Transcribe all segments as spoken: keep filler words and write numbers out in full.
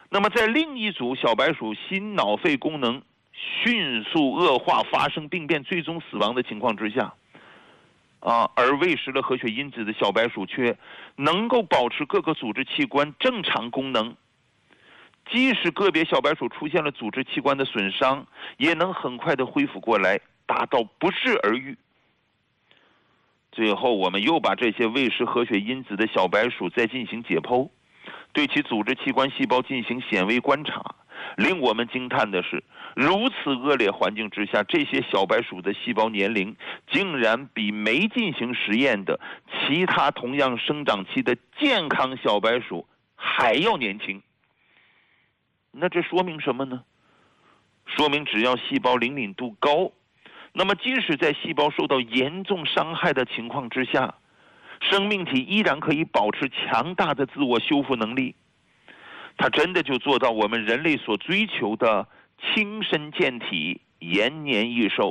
那么在另一组小白鼠心脑肺功能迅速恶化、发生病变、最终死亡的情况之下，啊，而喂食了活血因子的小白鼠却能够保持各个组织器官正常功能，即使个别小白鼠出现了组织器官的损伤，也能很快的恢复过来，达到不治而愈。最后，我们又把这些喂食活血因子的小白鼠再进行解剖，对其组织器官细胞进行显微观察。令我们惊叹的是，如此恶劣环境之下，这些小白鼠的细胞年龄竟然比没进行实验的其他同样生长期的健康小白鼠还要年轻。那这说明什么呢？说明只要细胞灵敏度高，那么即使在细胞受到严重伤害的情况之下，生命体依然可以保持强大的自我修复能力。它真的就做到我们人类所追求的轻身健体、延年益寿。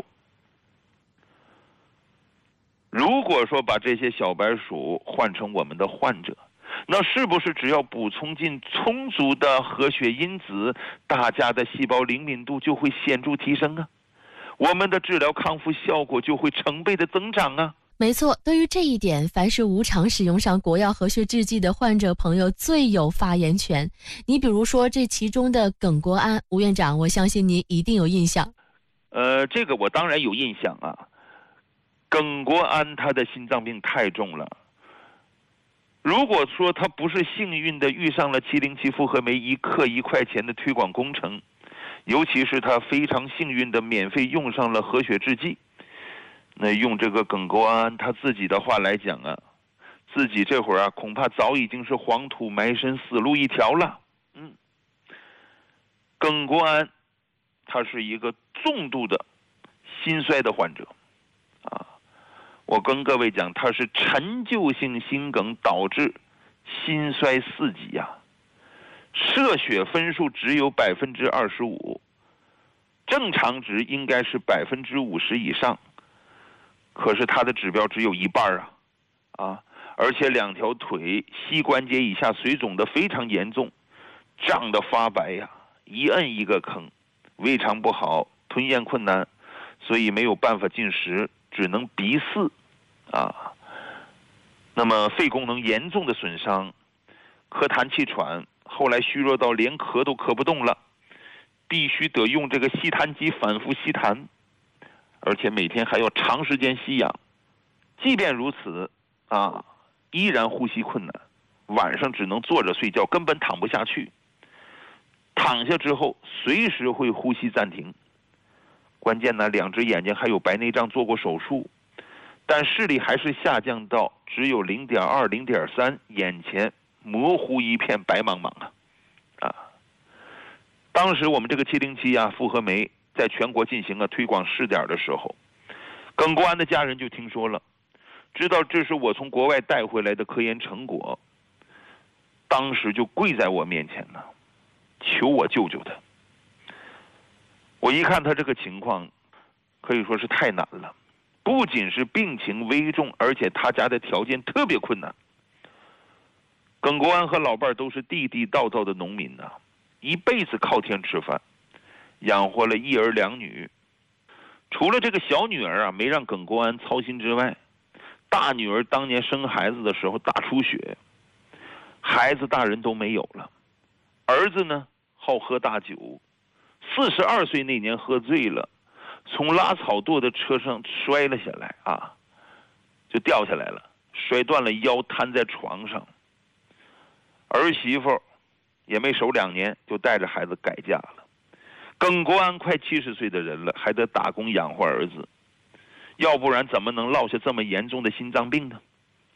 如果说把这些小白鼠换成我们的患者，那是不是只要补充进充足的活血因子，大家的细胞灵敏度就会显著提升啊？我们的治疗康复效果就会成倍的增长啊！ 没错，对于这一点，凡是无偿使用上国药活血制剂的患者朋友最有发言权。你比如说这其中的苯国胺，吴院长，我相信您一定有印象。 呃，这个我当然有印象啊。苯国胺他的心脏病太重了，如果说他不是幸运的遇上了七零七复合酶一克一块钱的推广工程，尤其是他非常幸运的免费用上了活血制剂，那用这个苯国胺，他自己的话来讲啊，自己这会儿啊，恐怕早已经是黄土埋身，死路一条了。嗯，苯国胺，他是一个重度的心衰的患者，啊，我跟各位讲，他是陈旧性心梗导致心衰四级呀、啊，摄血分数只有百分之二十五，正常值应该是百分之五十以上。可是他的指标只有一半啊，啊，而且两条腿、膝关节以下水肿的非常严重，胀得发白呀，一摁一个坑，胃肠不好，吞咽困难，所以没有办法进食，只能鼻饲，啊，那么肺功能严重的损伤，咳痰气喘，后来虚弱到连咳都咳不动了，必须得用这个吸痰机反复吸痰。而且每天还要长时间吸氧，即便如此，啊，依然呼吸困难，晚上只能坐着睡觉，根本躺不下去。躺下之后，随时会呼吸暂停。关键呢，两只眼睛还有白内障，做过手术，但视力还是下降到只有 零点二、零点三， 眼前模糊一片白茫茫啊！啊，当时我们这个七零七啊，复合酶在全国进行了推广试点的时候，苯国胺的家人就听说了，知道这是我从国外带回来的科研成果，当时就跪在我面前呢，求我救救他。我一看他这个情况，可以说是太难了，不仅是病情危重，而且他家的条件特别困难。苯国胺和老伴都是地地道道的农民呐、啊，一辈子靠天吃饭，养活了一儿两女。除了这个小女儿啊没让苯国胺操心之外，大女儿当年生孩子的时候大出血，孩子大人都没有了。儿子呢好喝大酒，四十二岁那年喝醉了，从拉草垛的车上摔了下来啊，就掉下来了，摔断了腰，瘫在床上。儿媳妇也没守两年，就带着孩子改嫁了。苯国胺快七十岁的人了，还得打工养活儿子，要不然怎么能落下这么严重的心脏病呢？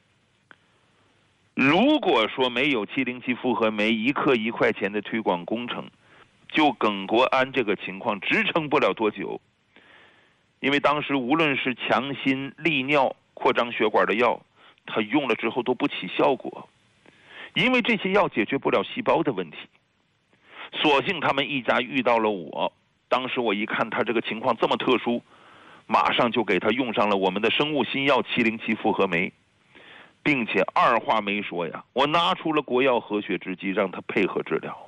如果说没有七零七复合酶一克一块钱的推广工程，就苯国胺这个情况支撑不了多久。因为当时无论是强心、利尿、扩张血管的药，它用了之后都不起效果，因为这些药解决不了细胞的问题。所幸他们一家遇到了我，当时我一看他这个情况这么特殊，马上就给他用上了我们的生物新药七零七复合酶，并且二话没说呀，我拿出了国药活血制剂让他配合治疗。